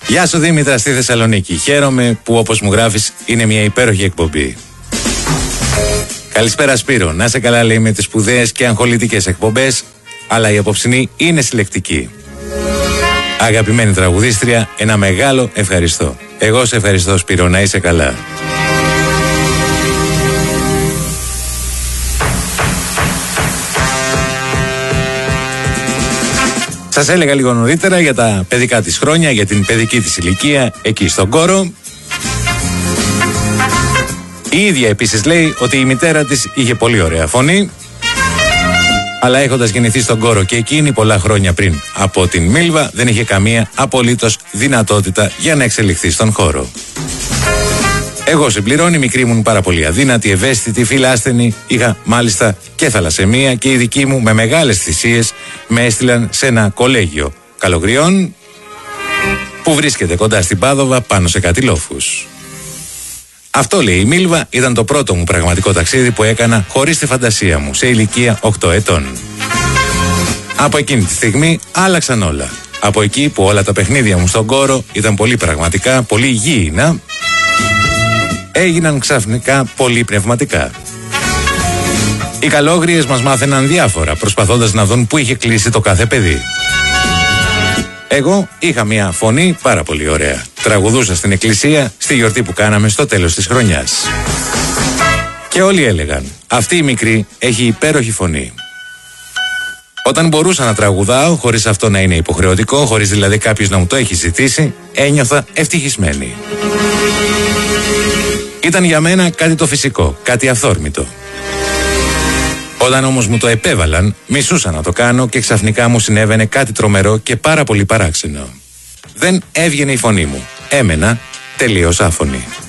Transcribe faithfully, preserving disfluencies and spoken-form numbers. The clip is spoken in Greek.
Γεια σου Δήμητρα στη Θεσσαλονίκη. Χαίρομαι που όπως μου γράφεις είναι μια υπέροχη εκπομπή. Καλησπέρα Σπύρο. Να σε καλά λέει με τις σπουδαίες και αγχολητικές εκπομπές, αλλά η απόψινή είναι συλλεκτική. Αγαπημένη τραγουδίστρια, ένα μεγάλο ευχαριστώ. Εγώ σε ευχαριστώ Σπύρο, να είσαι καλά. Σας έλεγα λίγο νωρίτερα για τα παιδικά της χρόνια, για την παιδική της ηλικία εκεί στον Κόρο. Η ίδια επίσης λέει ότι η μητέρα της είχε πολύ ωραία φωνή, αλλά έχοντας γεννηθεί στον Κόρο και εκείνη πολλά χρόνια πριν από την Μίλβα, δεν είχε καμία απολύτως δυνατότητα για να εξελιχθεί στον χώρο. Εγώ συμπληρώνει, μικρή ήμουν πάρα πολύ αδύνατη, ευαίσθητη, φιλάσθενη. Είχα μάλιστα και θαλασσαιμία και οι δικοί μου με μεγάλες θυσίες με έστειλαν σε ένα κολέγιο Καλογριών που βρίσκεται κοντά στην Πάδοβα πάνω σε κάτι λόφους. Αυτό λέει η Μίλβα ήταν το πρώτο μου πραγματικό ταξίδι που έκανα χωρίς τη φαντασία μου σε ηλικία οκτώ ετών. Από εκείνη τη στιγμή άλλαξαν όλα. Από εκεί που όλα τα παιχνίδια μου στον Κόρο ήταν πολύ πραγματικά, πολύ γήινα, έγιναν ξαφνικά πολύ πνευματικά. Οι καλόγριες μας μάθαιναν διάφορα, προσπαθώντας να δουν πού είχε κλείσει το κάθε παιδί. Εγώ είχα μια φωνή πάρα πολύ ωραία. Τραγουδούσα στην εκκλησία στη γιορτή που κάναμε στο τέλος της χρονιάς. Και όλοι έλεγαν, αυτή η μικρή έχει υπέροχη φωνή. Όταν μπορούσα να τραγουδάω, χωρίς αυτό να είναι υποχρεωτικό, χωρίς δηλαδή κάποιος να μου το έχει ζητήσει, ένιωθα ευτυχισμένη. Ήταν για μένα κάτι το φυσικό, κάτι αυθόρμητο. Όταν όμως μου το επέβαλαν, μισούσα να το κάνω και ξαφνικά μου συνέβαινε κάτι τρομερό και πάρα πολύ παράξενο. Δεν έβγαινε η φωνή μου. Έμενα τελείως άφωνη.